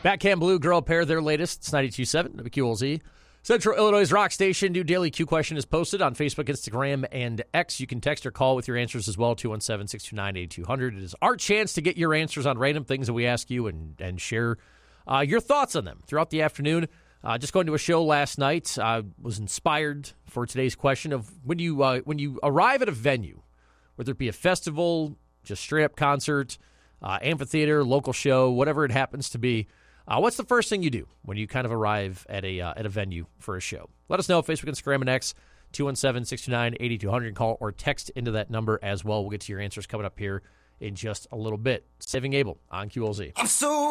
Backhand Blue, Girl Pair, their latest. It's 92.7 WQLZ. Central Illinois' rock station. New daily Q question is posted on Facebook, Instagram, and X. You can text or call with your answers as well, 217-629-8200. It is our chance to get your answers on random things that we ask you and share your thoughts on them throughout the afternoon. Just going to a show last night. I was inspired for today's question of when you arrive at a venue, whether it be a festival, just straight-up concert, amphitheater, local show, whatever it happens to be, what's the first thing you do when you kind of arrive at a venue for a show? Let us know. Facebook, Instagram, and X, 217-629-8200. Call or text into that number as well. We'll get to your answers coming up here in just a little bit. Saving Abel on QLZ. I'm so